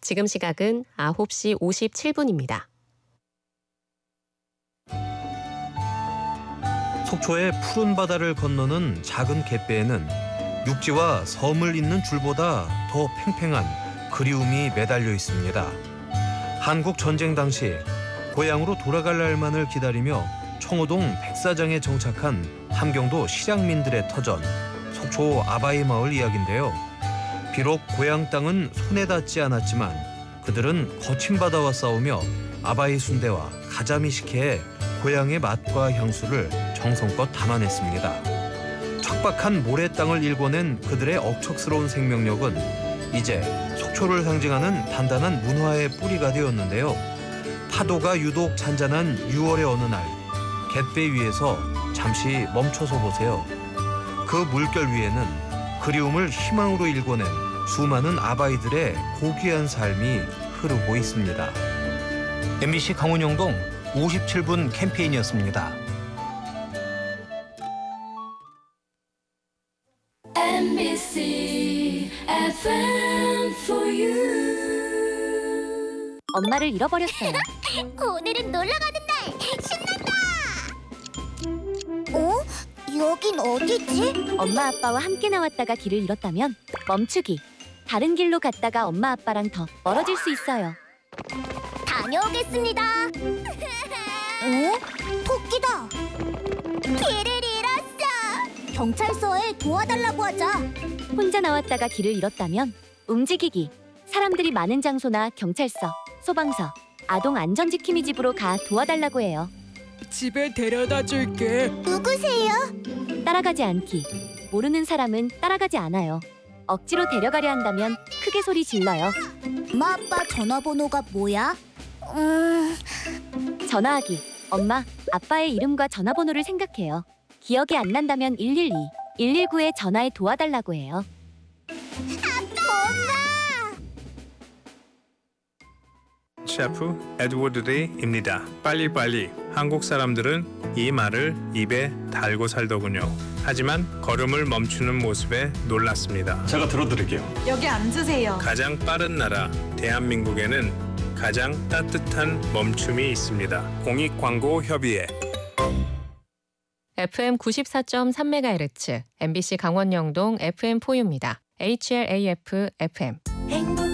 지금 시각은 9시 57분입니다. 속초의 푸른 바다를 건너는 작은 갯배에는 육지와 섬을 잇는 줄보다 더 팽팽한 그리움이 매달려 있습니다. 한국 전쟁 당시 고향으로 돌아갈 날만을 기다리며 청호동 백사장에 정착한 함경도 실향민들의 터전 속초 아바이 마을 이야기인데요. 비록 고향 땅은 손에 닿지 않았지만 그들은 거친 바다와 싸우며 아바이 순대와 가자미 식혜에 고향의 맛과 향수를 정성껏 담아냈습니다. 척박한 모래 땅을 일궈낸 그들의 억척스러운 생명력은 이제 속초를 상징하는 단단한 문화의 뿌리가 되었는데요. 파도가 유독 잔잔한 6월의 어느 날 갯배 위에서 잠시 멈춰서 보세요. 그 물결 위에는 그리움을 희망으로 일궈낸 수많은 아바이들의 고귀한 삶이 흐르고 있습니다. MBC 강원영동 57분 캠페인이었습니다. MBC FM for you. 엄마를 잃어버렸어요. 오늘은 놀러가는 날! 신난다! 여긴 어디지? 엄마 아빠와 함께 나왔다가 길을 잃었다면 멈추기. 다른 길로 갔다가 엄마 아빠랑 더 멀어질 수 있어요. 다녀오겠습니다. 토끼다. 길을 잃었어. 경찰서에 도와달라고 하자. 혼자 나왔다가 길을 잃었다면 움직이기. 사람들이 많은 장소나 경찰서, 소방서, 아동 안전지킴이 집으로 가 도와달라고 해요. 집에 데려다 줄게. 누구세요? 따라가지 않기. 모르는 사람은 따라가지 않아요. 억지로 데려가려 한다면 크게 소리 질러요. 엄마 아빠 전화번호가 뭐야? 전화하기. 엄마, 아빠의 이름과 전화번호를 생각해요. 기억이 안 난다면 112, 119에 전화해 도와달라고 해요. 셰프 에드워드 데이입니다. 빨리빨리. 한국 사람들은 이 말을 입에 달고 살더군요. 하지만 걸음을 멈추는 모습에 놀랐습니다. 제가 들어드릴게요. 여기 앉으세요. 가장 빠른 나라 대한민국에는 가장 따뜻한 멈춤이 있습니다. 공익광고협의회. FM 94.3MHz MBC 강원영동 FM4U입니다. HLAF FM. 행복